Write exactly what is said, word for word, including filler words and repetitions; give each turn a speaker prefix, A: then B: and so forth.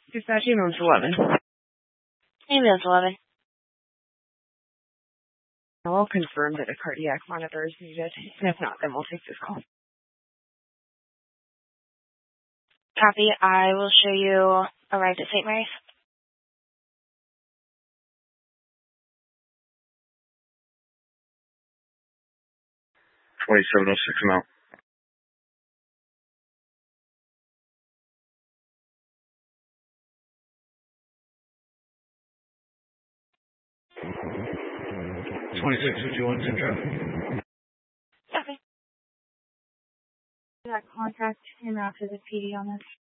A: Dispatch ambulance eleven.
B: Ambulance eleven.
A: I'll confirm that a cardiac monitor is needed, and if not, then we'll take this call.
B: Copy. I will show you arrived at Saint Mary's.
C: twenty-seven oh six amount. twenty-six fifty-one Central.
B: Copy.
D: That contact him after the P D on this.